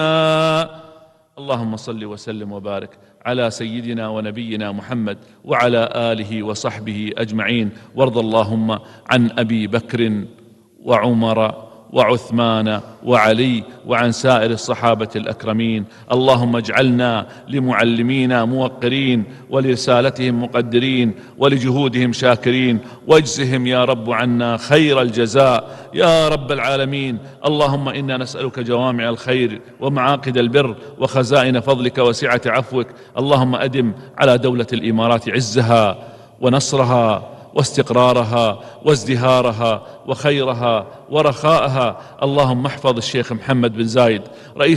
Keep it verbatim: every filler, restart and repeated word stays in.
اللهم صل وسلم وبارك على سيدنا ونبينا محمد وعلى آله وصحبه أجمعين، وارض اللهم عن أبي بكر وعمر وعثمان وعلي وعن سائر الصحابة الأكرمين. اللهم اجعلنا لمعلمينا موقرين، ولرسالتهم مقدرين، ولجهودهم شاكرين، واجزهم يا رب عنا خير الجزاء يا رب العالمين. اللهم إنا نسألك جوامع الخير ومعاقد البر وخزائن فضلك وسعة عفوك. اللهم أدم على دولة الإمارات عزها ونصرها واستقرارها وازدهارها وخيرها ورخاءها. اللهم احفظ الشيخ محمد بن زايد رئيس